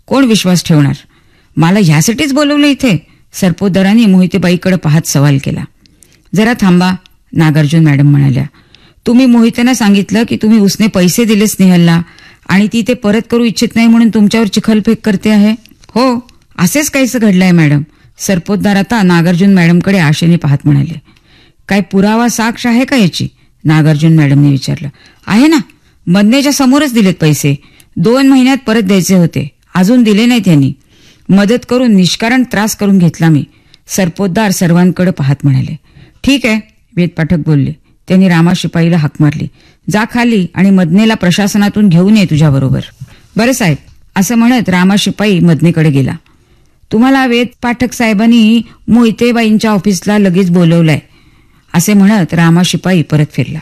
कोण विश्वास ठेवणार? मला ह्यासाठीच बोलवलं इथे? सरपोतदारांनी मोहितेबाईकडे पाहत सवाल केला. जरा थांबा, नागार्जुन मॅडम म्हणाल्या. तुम्ही मोहितेंना सांगितलं की तुम्ही उसने पैसे दिले स्नेहलला आणि ती ते परत करू इच्छित नाही म्हणून तुमच्यावर चिखलफेक करते आहे. हो, असेच काहीसं घडलंय मॅडम. सरपोतदार आता नागार्जुन मॅडमकडे आशेने पाहत म्हणाले. काय पुरावा साक्ष आहे का याची? नागार्जुन मॅडमने विचारलं. आहे ना, मदनेच्या समोरच दिलेत पैसे. 2 महिन्यात परत द्यायचे होते, अजून दिले नाहीत त्यांनी. मदत करून निष्कारण त्रास करून घेतला मी. सरपोतदार सर्वांकडे पाहत म्हणाले. ठीक आहे, वेदपाठक बोलले. त्यांनी रामा शिपाईला हाक मारली. जा खाली आणि मदनेला प्रशासनातून घेऊन ये तुझ्याबरोबर. बरं साहेब, असं म्हणत रामा शिपाई मदनेकडे गेला. तुम्हाला वेदपाठक साहेबांनी मोहितेबाईंच्या ऑफिसला लगेच बोलवलंय, असे म्हणत रामा शिपाई परत फिरला.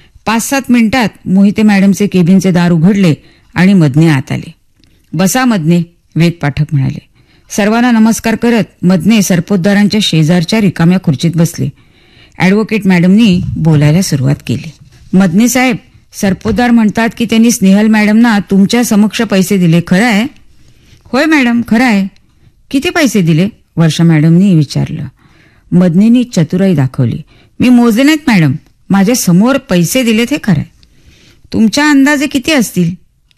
5-7 मिनिटात मोहिते मॅडमचे केबिनचे दार उघडले आणि मदने आत आले. बसा मदने, वेदपाठक म्हणाले. सर्वांना नमस्कार करत मदने सरपोतदारांच्या शेजारच्या रिकाम्या खुर्चीत बसले. ॲडव्होकेट मॅडमनी बोलायला सुरुवात केली. मदने साहेब, सरपोतदार म्हणतात की त्यांनी स्नेहल मॅडमना तुमच्या समक्ष पैसे दिले, खरं आहे? होय मॅडम, खरं आहे. किती पैसे दिले? वर्षा मॅडमनी विचारलं. मदनेनी चतुराई दाखवली. मी मोजले नाहीत मॅडम, माझ्या समोर पैसे दिलेत हे खरं आहे. तुमच्या अंदाजे किती असतील?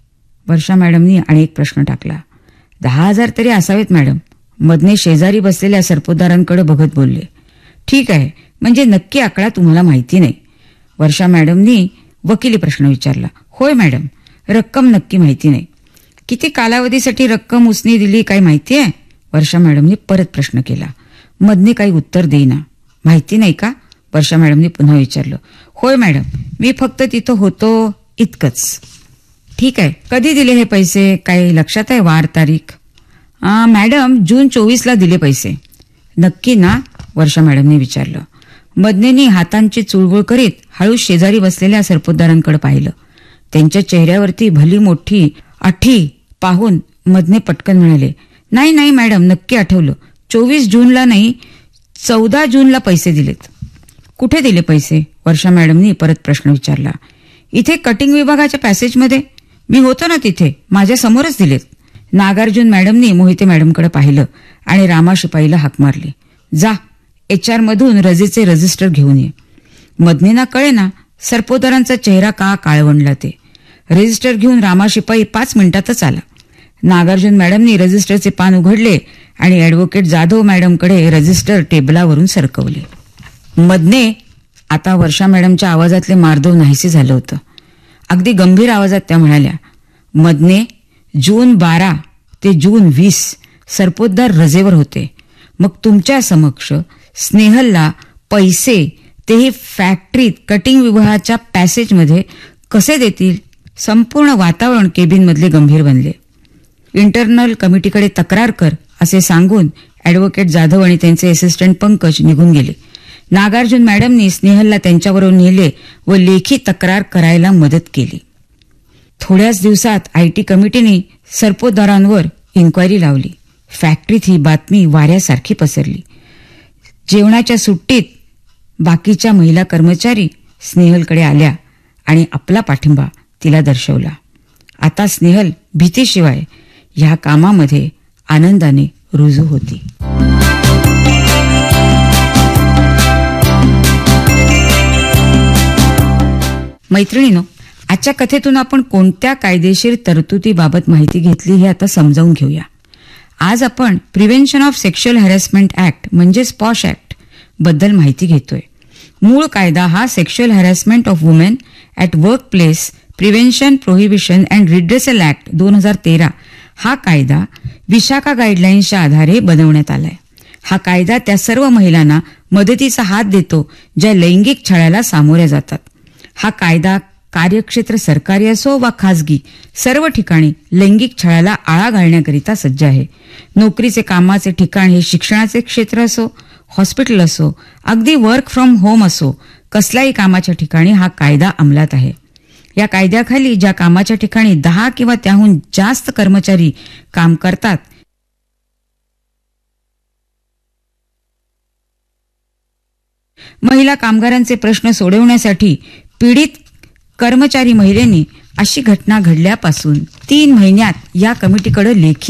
वर्षा मॅडमनी अनेक प्रश्न टाकला. 10,000 तरी असावेत मॅडम. मदने शेजारी बसलेल्या सरपोतदारांकडे बघत बोलले. ठीक आहे, म्हणजे नक्की आकडा तुम्हाला माहिती नाही? वर्षा मॅडमनी वकिली प्रश्न विचारला. होय मॅडम, रक्कम नक्की माहिती नाही. किती कालावधीसाठी रक्कम उसने दिली काही माहिती आहे? वर्षा मॅडमनी परत प्रश्न केला. मदने काही उत्तर देईना. माहिती नाही का? वर्षा मॅडमनी पुन्हा विचारलं. होय मॅडम, मी फक्त तिथं होतो इतकंच. ठीक आहे, कधी दिले हे पैसे? काही लक्षात आहे वार तारीख? मॅडम, जून 24ला दिले पैसे. नक्की ना? वर्षा मॅडमने विचारलं. मदनेनी हातांची चुळबुळ करीत हळू शेजारी बसलेल्या सरपोतदारांकडे पाहिलं. त्यांच्या चेहऱ्यावरती भली मोठी आठी पाहून मदने पटकन म्हणाले. नाही नाही मॅडम, नक्की आठवलं. 24 जूनला नाही, 14 जूनला पैसे दिलेत. कुठे दिले पैसे? वर्षा मॅडमनी परत प्रश्न विचारला. इथे कटिंग विभागाच्या पॅसेजमध्ये. मी होतो ना तिथे, माझ्या समोरच दिलेत. नागार्जुन मॅडमनी मोहिते मॅडमकडे पाहिलं आणि रामा शिपाईला हाक मारली. जा, HR मधून रजेचे रजिस्टर घेऊन ये. मदनेना कळे ना सरपोतदारांचा चेहरा का काळवंडला ते. रजिस्टर घेऊन रामा शिपाई 5 मिनिटातच आला. नागार्जुन मॅडमनी रजिस्टरचे पान उघडले आणि ॲडव्होकेट जाधव मॅडमकडे रजिस्टर टेबलावरून सरकवले. मदने, आता वर्षा मॅडमच्या आवाजातले मार्दव नाहीसे झालं होतं. अगदी गंभीर आवाजात त्या म्हणाल्या. मदने, जून 12 ते जून 20 सरपोतदार रजेवर होते. मग तुमच्या समक्ष स्नेहलला पैसे, तेही फॅक्टरीत कटिंग विभागाच्या पॅसेजमध्ये कसे देतील? संपूर्ण वातावरण केबिनमधले गंभीर बनले. इंटरनल कमिटीकडे तक्रार कर, असे सांगून ॲडव्होकेट जाधव आणि त्यांचे असिस्टंट पंकज निघून गेले. नागार्जुन मॅडमनी स्नेहलला त्यांच्याबरोबर नेले व लेखी तक्रार करायला मदत केली. थोड्याच दिवसात IT कमिटीने सरपोतदारांवर इन्क्वायरी लावली. फॅक्टरीत ही बातमी वाऱ्यासारखी पसरली. जेवणाच्या सुट्टीत बाकीच्या महिला कर्मचारी स्नेहलकडे आल्या आणि आपला पाठिंबा तिला दर्शवला. आता स्नेहल भीतीशिवाय ह्या कामामध्ये आनंदाने रुजू होती. मैत्रिणींनो, आजच्या कथेतून आपण कोणत्या कायदेशीर तरतुदीबाबत माहिती घेतली हे आता समजावून घेऊया. आज आपण prevention of sexual harassment act म्हणजेच पॉश ऍक्ट बद्दल माहिती घेतोय. मूळ कायदा हा sexual harassment of women at work place prevention, prohibition and redressal act 2013 हा कायदा विशाखा गाईडलाईन्सच्या आधारे बनवण्यात आलाय. हा कायदा त्या सर्व महिलांना मदतीचा हात देतो ज्या लैंगिक छळाला सामोऱ्या जातात. हा कायदा कार्यक्षेत्र सरकारी असो वा खासगी, सर्व ठिकाणी लैंगिक छळाला आळा घालण्याकरिता सज्ज आहे. नोकरीचे कामाचे ठिकाण हे शिक्षणाचे क्षेत्र असो, हॉस्पिटल असो, अगदी वर्क फ्रॉम होम असो, कसल्याही कामाच्या ठिकाणी हा कायदा अंमलात आहे. या कायद्याखाली ज्या कामाच्या ठिकाणी 10 किंवा त्याहून जास्त कर्मचारी काम करतात महिला कामगारांचे प्रश्न सोडवण्यासाठी पीडित कर्मचारी महिलेने अशी घटना घडल्यापासून 3 महिन्यात या कमिटीकडे लेखी